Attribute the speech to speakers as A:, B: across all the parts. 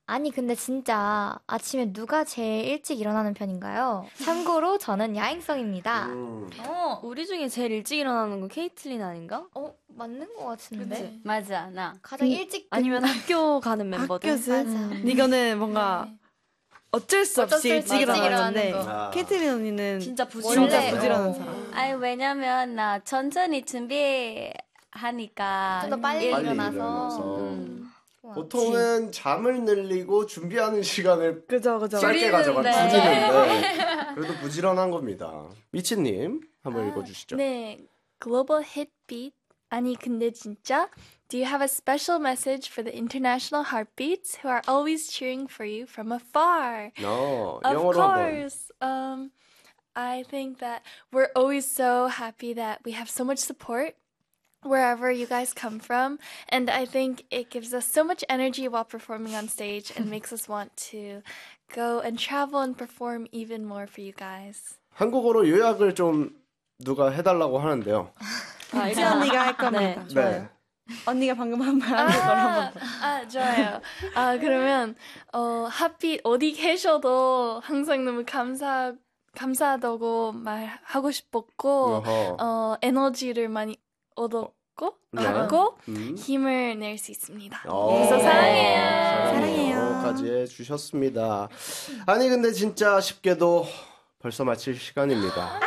A: 아니 근데 진짜 아침에 누가 제일 일찍 일어나는 편인가요? 참고로 저는 야행성입니다.
B: 우리 중에 제일 일찍 일어나는 건 케이틀린 아닌가?
A: 맞는 것 같은데.
B: 그치?
C: 맞아, 나.
A: 가장 일찍
B: 아니면 학교 가는 멤버들?
D: 학교스? 이거는 뭔가 어쩔 수 없이 일찍 일어나는 건데 케이틀린 언니는
B: 진짜
D: 부지런한 사람.
C: 아니, 왜냐면 나 천천히 준비하니까.
A: 좀 더 빨리 일어나서.
E: 보통은 잠을 늘리고 준비하는 시간을
D: 그죠.
E: 짧게 줄이는데 그래도 부지런한 겁니다. 미치님 한번 읽어주시죠.
F: 네, Global Hit Beat. 아니 근데 진짜 Do you have a special message for the international heartbeats who are always cheering for you from afar?
E: No,
F: Of
E: 영어로 한번.
F: course. I think that we're always so happy that we have so much support wherever you guys come from, and I think it gives us so much energy while performing on stage and makes us want to go and travel and perform even more for you guys.
E: 한국어로 요약을 좀 누가 해달라고 하는데요.
D: 이지 언니가 할 겁니다.
E: 네.
D: 언니가 방금 한 말 하는 걸 한번 더.
F: 좋아요. 그러면 핫빛 어디 계셔도 항상 너무 감사하다고 말하고 싶었고 에너지를 많이 얻었고 하고 힘을 낼 수 있습니다. 그래서 사랑해요.
E: 까지 해주셨습니다. 아니 근데 진짜 쉽게도 벌써 마칠 시간입니다.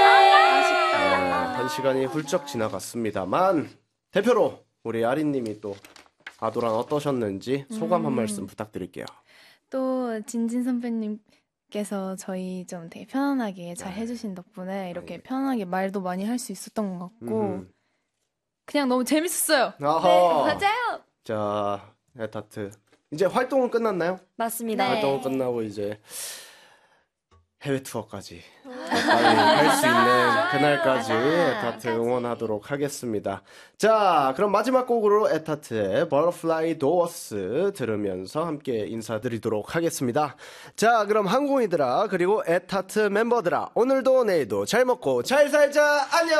E: 한 시간이 훌쩍 지나갔습니다만 대표로 우리 아린님이 또 아도란 어떠셨는지 소감 한 말씀 부탁드릴게요.
G: 또 진진 선배님께서 저희 좀 되게 편안하게 잘 해주신 덕분에 이렇게 편하게 말도 많이 할 수 있었던 것 같고 그냥 너무 재밌었어요.
A: 네, 맞아요.
E: 자, 에타트 이제 활동은 끝났나요?
B: 맞습니다.
A: 네.
E: 활동은 끝나고 이제 해외 투어까지 빨리 할 수 있는 그날까지 에타트 응원하도록 하겠습니다. 자, 그럼 마지막 곡으로 에타트의 Butterfly Doors 들으면서 함께 인사드리도록 하겠습니다. 자, 그럼 항공이들아 그리고 에타트 멤버들아 오늘도 내일도 잘 먹고 잘 살자. 안녕.